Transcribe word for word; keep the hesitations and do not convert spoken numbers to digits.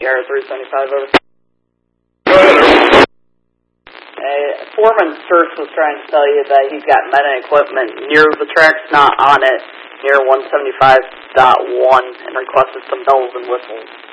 R three seventy-five, over. Go ahead. Hey, Foreman Sturts was trying to tell you that he's got meta equipment near the tracks, not on it, near one seventy-five point one, and requested some bells and whistles.